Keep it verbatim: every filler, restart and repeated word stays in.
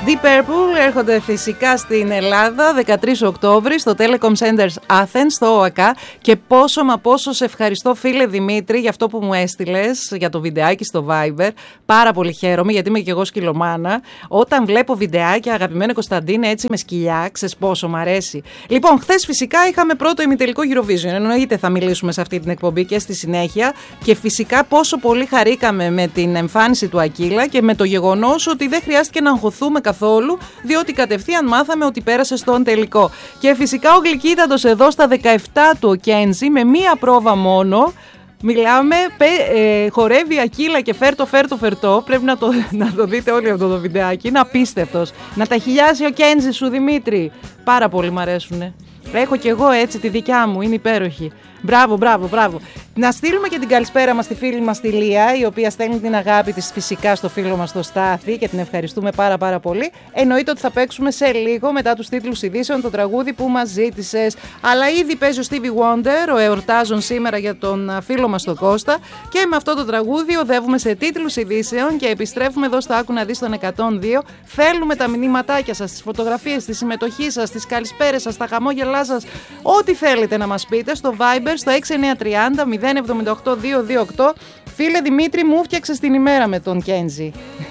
Deep Purple έρχονται φυσικά στην Ελλάδα δεκατρείς Οκτώβρη στο Telecom Centers Athens, στο ΟΑΚΑ. Και πόσο μα πόσο σε ευχαριστώ, φίλε Δημήτρη, για αυτό που μου έστειλες, για το βιντεάκι στο Viber. Πάρα πολύ χαίρομαι, γιατί είμαι και εγώ σκυλομάνα. Όταν βλέπω βιντεάκια, αγαπημένο Κωνσταντίνε, έτσι με σκυλιά, ξέρεις πόσο μ' αρέσει. Λοιπόν, χθες φυσικά είχαμε πρώτο ημιτελικό Eurovision. Εννοείται θα μιλήσουμε σε αυτή την εκπομπή και στη συνέχεια. Και φυσικά πόσο πολύ χαρήκαμε με την εμφάνιση του Ακύλα και με το γεγονός ότι δεν χρειάστηκε να αγχωθούμε καθόλου, διότι κατευθείαν μάθαμε ότι πέρασε στον τελικό. Και φυσικά ο Γλυκύτατος εδώ στα δεκαεπτά του ο Κέντζι, με μία πρόβα μόνο. Μιλάμε, πε, ε, χορεύει Ακύλα και φέρτο, φέρτο, φερτό. Πρέπει να το, να το δείτε όλοι αυτό το βιντεάκι. Είναι απίστευτος. Να τα χιλιάσει ο Κέντζι σου, Δημήτρη. Πάρα πολύ μ' αρέσουνε. Έχω κι εγώ έτσι τη δικιά μου, είναι υπέροχη. Μπράβο, μπράβο, μπράβο. Να στείλουμε και την καλησπέρα μας στη φίλη μας τη Λία, η οποία στέλνει την αγάπη της φυσικά στο φίλο μας το Στάθη και την ευχαριστούμε πάρα πάρα πολύ. Εννοείται ότι θα παίξουμε σε λίγο μετά τους τίτλους ειδήσεων το τραγούδι που μας ζήτησες. Αλλά ήδη παίζει ο Stevie Wonder, ο εορτάζων σήμερα για τον φίλο μας τον Κώστα. Και με αυτό το τραγούδι οδεύουμε σε τίτλους ειδήσεων και επιστρέφουμε εδώ στο Άκου να δεις τον εκατόν δύο. Θέλουμε τα μηνύματάκια σας, τις φωτογραφίες, τη συμμετοχή σας, τις καλησπέρες σας, τα χαμόγελά σας, ό,τι θέλετε να μας πείτε στο Viber στο έξι εννιά τρία μηδέν επτά οκτώ δύο δύο οκτώ. Φίλε Δημήτρη, μου φτιάξες την ημέρα με τον Κέντζι.